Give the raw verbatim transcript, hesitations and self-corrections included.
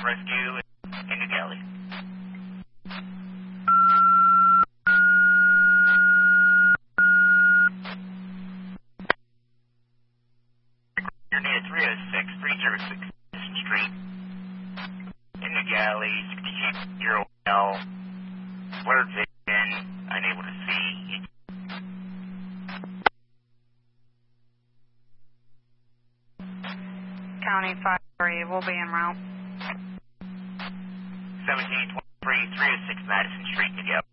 rescue in New Galley. Your need three oh six, three oh six Madison Street in New Galley, sixty-eight zero L, blurred vision, unable to see. County five three, we'll be en route. seventeen twenty-three, three oh six Madison Street, New Galley.